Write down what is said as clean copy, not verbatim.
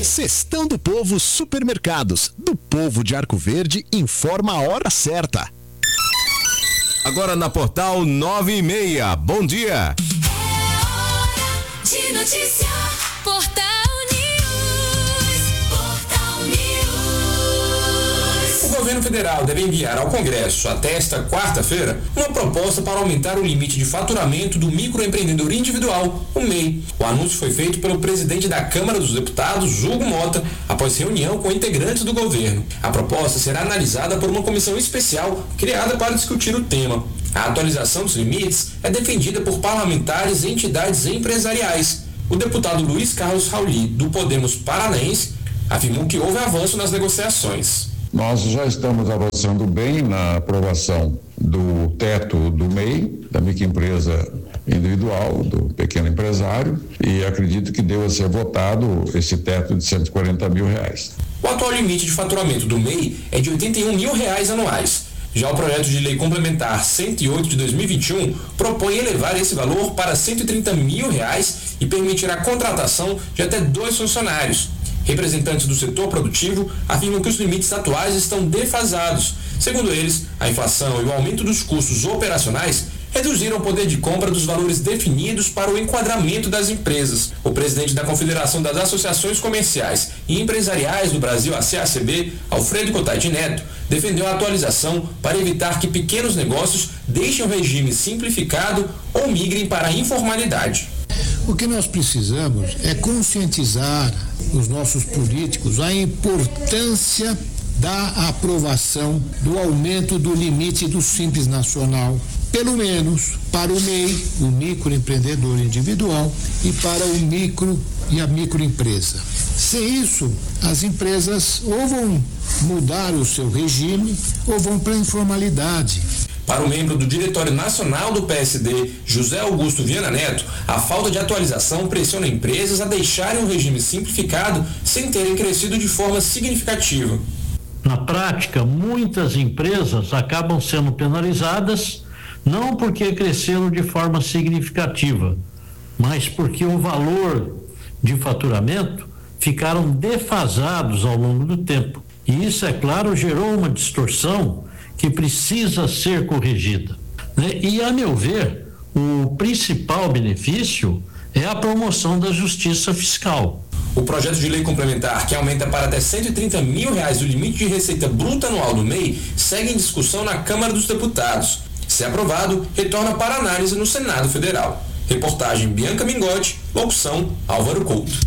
Cestão do Povo Supermercados, do povo de Arco Verde, informa a hora certa. Agora na Portal 9:30. Bom dia. De notícia. Portal News. Portal News. O governo federal deve enviar ao Congresso até esta quarta-feira uma proposta para aumentar o limite de faturamento do microempreendedor individual, o MEI. O anúncio foi feito pelo presidente da Câmara dos Deputados, Hugo Mota, após reunião com integrantes do governo. A proposta será analisada por uma comissão especial criada para discutir o tema. A atualização dos limites é defendida por parlamentares e entidades empresariais. O deputado Luiz Carlos Rauli, do Podemos Paranaense, afirmou que houve avanço nas negociações. Nós já estamos avançando bem na aprovação do teto do MEI, da microempresa individual, do pequeno empresário, e acredito que deva ser votado esse teto de R$140 mil. O atual limite de faturamento do MEI é de R$81 mil anuais. Já o projeto de lei complementar 108 de 2021 propõe elevar esse valor para R$130 mil e permitir a contratação de até 2 funcionários. Representantes do setor produtivo afirmam que os limites atuais estão defasados. Segundo eles, a inflação e o aumento dos custos operacionais reduziram o poder de compra dos valores definidos para o enquadramento das empresas. O presidente da Confederação das Associações Comerciais e Empresariais do Brasil, a CACB, Alfredo Cotati Neto, defendeu a atualização para evitar que pequenos negócios deixem o regime simplificado ou migrem para a informalidade. O que nós precisamos é conscientizar os nossos políticos a importância da aprovação do aumento do limite do Simples Nacional, pelo menos para o MEI, o microempreendedor individual, e para o micro e a microempresa. Sem isso, as empresas ou vão mudar o seu regime ou vão para a informalidade. Para o membro do Diretório Nacional do PSD, José Augusto Viana Neto, a falta de atualização pressiona empresas a deixarem o regime simplificado sem terem crescido de forma significativa. Na prática, muitas empresas acabam sendo penalizadas não porque cresceram de forma significativa, mas porque o valor de faturamento ficaram defasados ao longo do tempo. E isso, é claro, gerou uma distorção que precisa ser corrigida, né? E, a meu ver, o principal benefício é a promoção da justiça fiscal. O projeto de lei complementar, que aumenta para até R$130 mil o limite de receita bruta anual do MEI, segue em discussão na Câmara dos Deputados. Se aprovado, retorna para análise no Senado Federal. Reportagem Bianca Mingotti, locução Álvaro Couto.